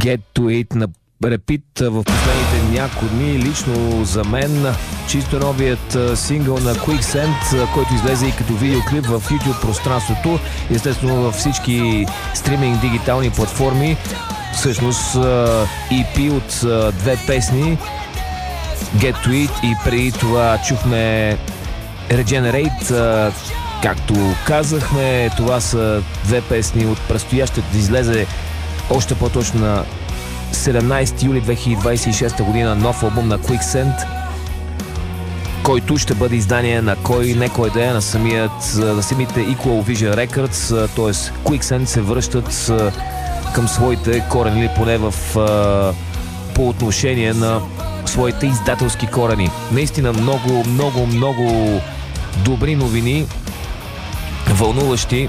Get to It на репит в последните няколко дни. Лично за мен чисто новият сингъл на Quicksand, който излезе и като видеоклип в YouTube пространството, естествено във всички стриминг дигитални платформи. Всъщност EP от две песни, Get to It, и преди това чухме Regenerate. Както казахме, това са две песни от предстоящата да излезе още по-точно на 17 юли 2026 година нов албум на Quicksand, който ще бъде издание на кой да е на самите Equal Vision Records, т.е. Quicksand се връщат към своите корени, или поне по отношение на своите издателски корени. Наистина много добри новини, вълнуващи.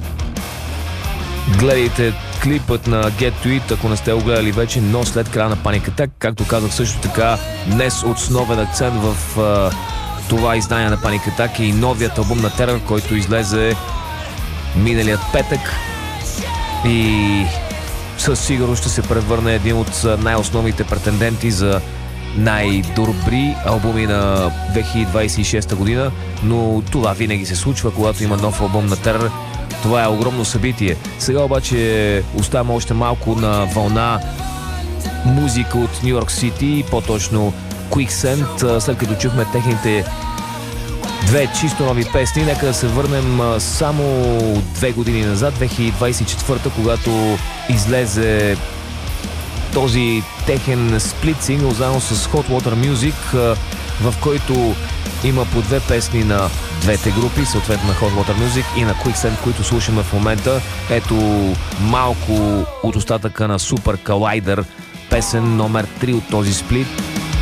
Гледайте клипът на Get to It, ако не сте го гледали вече, но след края на Panic Attack. Както казах също така, днес основен акцент в това издание на Panic Attack и новият албум на Terror, който излезе миналият петък и със сигурност ще се превърне един от най-основните претенденти за най-добри албуми на 2026 година, но това винаги се случва, когато има нов албум на Terror. Това е огромно събитие. Сега обаче оставаме още малко на вълна музика от Ню Йорк Сити, по-точно Quicksand. След като чухме техните две чисто нови песни, нека да се върнем само 2 години назад, 2024, когато излезе този техен сплит сингъл заедно с Hot Water Music, в който има по две песни на двете групи, съответно на Hot Water Music и на Quicksand, които слушаме в момента. Ето малко от остатъка на Super Collider, песен номер 3 от този сплит.